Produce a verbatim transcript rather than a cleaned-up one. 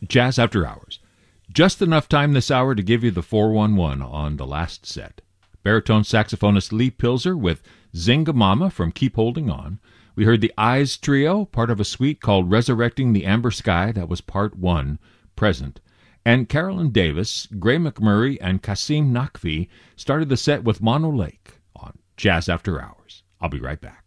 Jazz After Hours. Just enough time this hour to give you the four one one on the last set. Baritone saxophonist Lee Pilzer with Zinga Mama from Keep Holding On. We heard the Eyes Trio, part of a suite called Resurrecting the Amber Sky. That was part one, Present. And Carolyn Davis, Gray McMurray, and Kasim Nakvi started the set with Mono Lake on Jazz After Hours. I'll be right back.